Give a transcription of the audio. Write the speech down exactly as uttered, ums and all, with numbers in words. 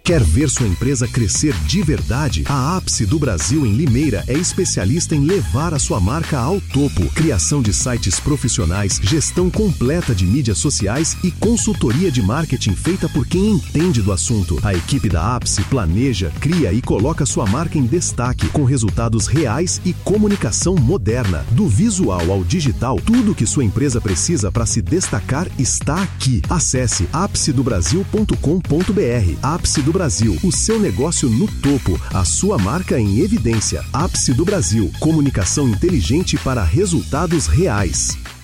Quer ver sua empresa crescer de verdade? A Ápice do Brasil em Limeira é especialista em levar a sua marca ao topo. Criação de sites profissionais, gestão completa de mídias sociais e consultoria de marketing feita por quem entende do assunto. A equipe da Ápice planeja, cria e coloca sua marca em destaque com resultados reais e comunicação moderna. Do visual ao digital, tudo que sua empresa precisa para se destacar está aqui. Acesse ápice do brasil ponto com ponto b r. Ápice do Brasil, o seu negócio no topo, a sua marca em evidência. Ápice do Brasil, comunicação inteligente para resultados reais.